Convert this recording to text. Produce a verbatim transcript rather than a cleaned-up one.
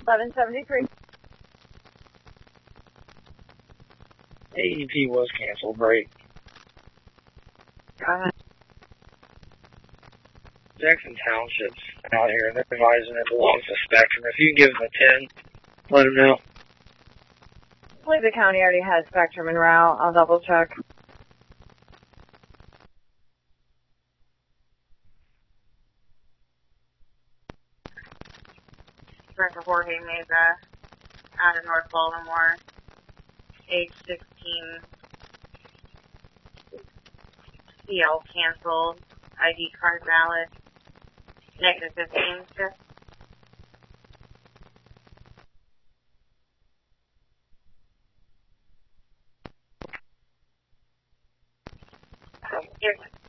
eleven seventy-three. A E P was canceled, right? Go ahead. Jackson Township's out here, and they're advising it belongs to Spectrum. If you can give them a ten, let them know. I believe the county already has Spectrum en route. I'll double check. Director Jorge Meza out of North Baltimore, age sixteen, C L canceled, I D card valid, negative fifteen, shift. Here's